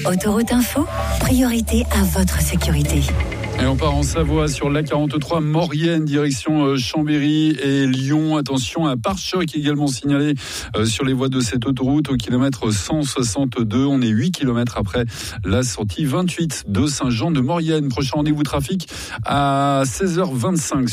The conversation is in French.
Autoroute Info, priorité à votre sécurité. Et on part en Savoie sur l'A43 Maurienne, direction Chambéry et Lyon. Attention, un pare-choc également signalé sur les voies de cette autoroute au kilomètre 162. On est 8 kilomètres après la sortie 28 de Saint-Jean de Maurienne. Prochain rendez-vous trafic à 16h25.